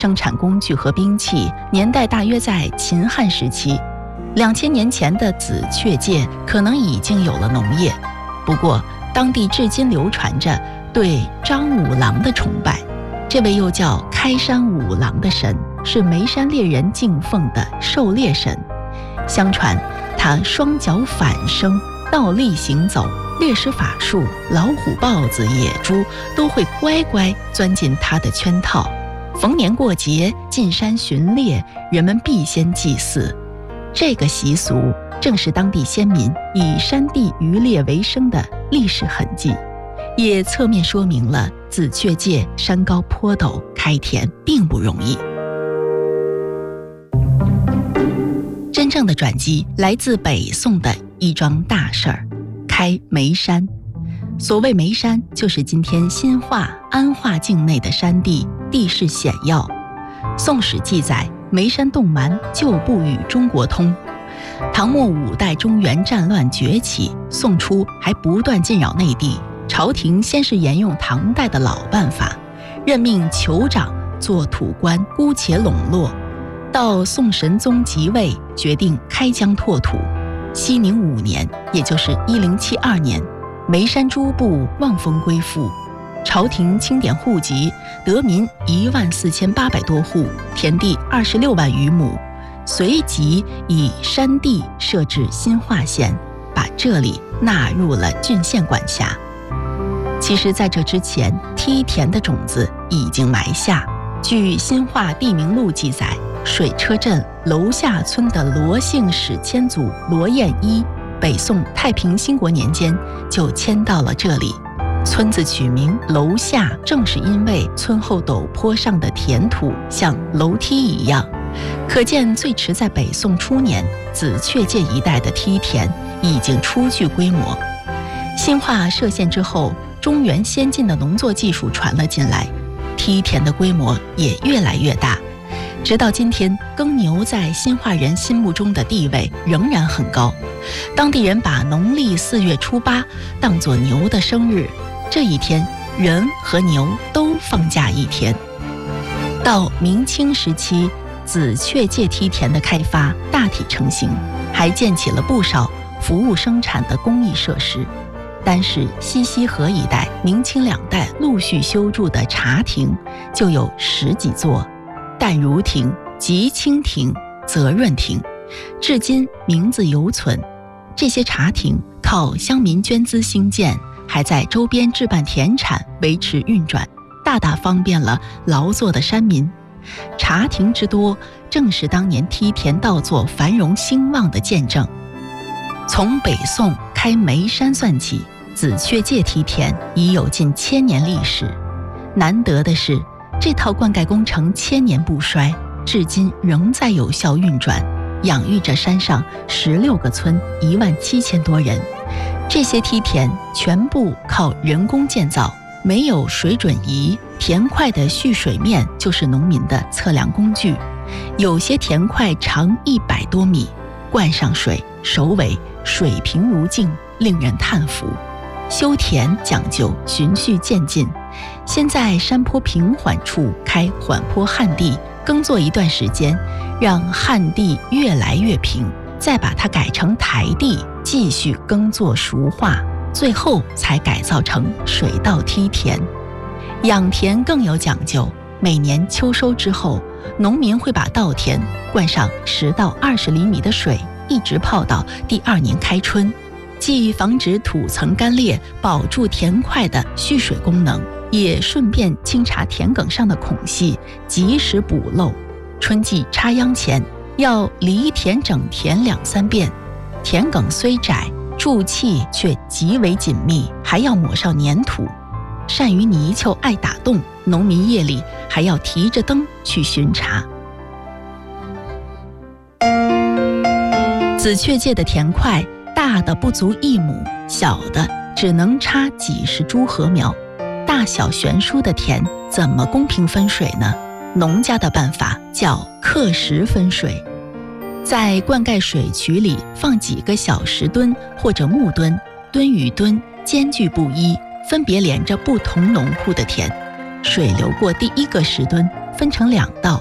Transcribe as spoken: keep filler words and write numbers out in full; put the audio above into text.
生产工具和兵器年代大约在秦汉时期。两千年前的紫雀界可能已经有了农业，不过当地至今流传着对张五郎的崇拜。这位又叫开山五郎的神，是眉山猎人敬奉的狩猎神。相传他双脚反生，倒立行走，猎食法术，老虎、豹子、野猪都会乖乖钻进他的圈套。逢年过节进山巡猎，人们必先祭祀。这个习俗正是当地先民以山地渔猎为生的历史痕迹，也侧面说明了紫雀界山高坡陡，开田并不容易。真正的转机来自北宋的一桩大事儿——开眉山。所谓眉山，就是今天新化、安化境内的山地，地势险要。宋史记载，眉山洞蛮旧不与中国通。唐末五代中原战乱崛起，宋初还不断进扰内地。朝廷先是沿用唐代的老办法，任命酋长做土官，姑且笼络。到宋神宗即位，决定开疆拓土。熙宁五年，也就是一零七二年，眉山诸部望风归附，朝廷清点户籍，得民一万四千八百多户，田地二十六万余亩，随即以山地设置新化县，把这里纳入了郡县管辖。其实在这之前，梯田的种子已经埋下。据新化地名录记载，水车镇楼下村的罗姓史迁祖罗彦一，北宋太平兴国年间就迁到了这里。村子取名楼下，正是因为村后陡坡上的田土像楼梯一样，可见最迟在北宋初年，紫雀界一带的梯田已经初具规模。新化设县之后，中原先进的农作技术传了进来，梯田的规模也越来越大。直到今天，耕牛在新化人心目中的地位仍然很高。当地人把农历四月初八当作牛的生日，这一天人和牛都放假一天。到明清时期，紫雀界梯田的开发大体成型，还建起了不少服务生产的公益设施。单是西溪河一带，明清两代陆续修筑的茶亭就有十几座，淡如亭、吉清亭、泽润亭，至今名字犹存。这些茶亭靠乡民捐资兴建，还在周边置办田产维持运转，大大方便了劳作的山民。茶亭之多，正是当年梯田稻作繁荣兴旺的见证。从北宋开眉山算起，紫雀界梯田已有近千年历史。难得的是，这套灌溉工程千年不衰，至今仍在有效运转，养育着山上十六个村一万七千多人。这些梯田全部靠人工建造，没有水准仪，田块的蓄水面就是农民的测量工具。有些田块长一百多米，灌上水，首尾水平如镜，令人叹服。修田讲究循序渐进，先在山坡平缓处开缓坡旱地，耕作一段时间，让旱地越来越平，再把它改成台地，继续耕作熟化，最后才改造成水稻梯田。养田更有讲究，每年秋收之后，农民会把稻田灌上十到二十厘米的水，一直泡到第二年开春，既防止土层干裂，保住田块的蓄水功能，也顺便清查田埂上的孔隙，及时补漏。春季插秧前要犁田整田两三遍，田埂虽窄，贮气却极为紧密，还要抹上粘土。善于泥鳅爱打洞，农民夜里还要提着灯去巡查。紫雀界的田块大的不足一亩，小的只能插几十株禾苗，大小悬殊的田怎么公平分水呢？农家的办法叫刻石分水，在灌溉水渠里放几个小石墩或者木墩，墩与墩间距不一，分别连着不同农户的田。水流过第一个石墩， 分成两道，